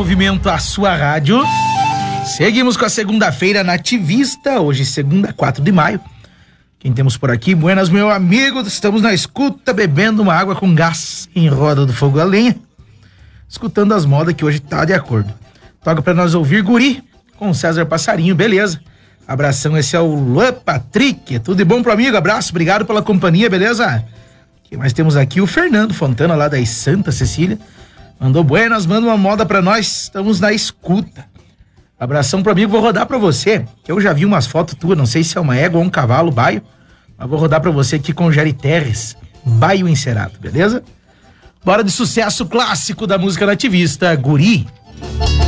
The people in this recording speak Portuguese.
movimento a sua rádio. Seguimos com a segunda-feira nativista, hoje segunda, 4 de maio. Quem temos por aqui? Buenas, meu amigo, estamos na escuta, bebendo uma água com gás em roda do fogo a lenha, escutando as modas que hoje tá de acordo. Toca pra nós ouvir Guri, com César Passarinho, beleza? Abração, esse é o Luan Patrick, tudo de bom pro amigo, abraço, obrigado pela companhia, beleza? Quem mais temos aqui? O Fernando Fontana, lá da Santa Cecília, mandou buenas, manda uma moda pra nós, estamos na escuta. Abração pro amigo, vou rodar pra você, que eu já vi umas fotos tuas, não sei se é uma égua ou um cavalo, baio, mas vou rodar pra você aqui com Jerry Terres, baio encerado, beleza? Bora de sucesso clássico da música nativista, Guri.